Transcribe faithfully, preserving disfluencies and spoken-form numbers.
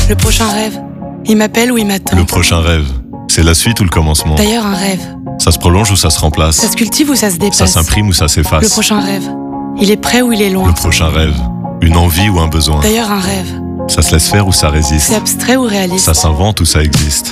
Le prochain rêve, il m'appelle ou il m'attend. Le prochain rêve, c'est la suite ou le commencement? D'ailleurs, un rêve, Ça se prolonge ou ça se remplace? ça se cultive ou ça se Ça dépasse. s'imprime ou ça Le s'efface? prochain rêve, il est près ou il est loin. Le prochain rêve, une envie ou un besoin? D'ailleurs, un rêve, Ça se laisse faire ou ça résiste? c'est abstrait ou réaliste. Ça s'invente ou ça existe?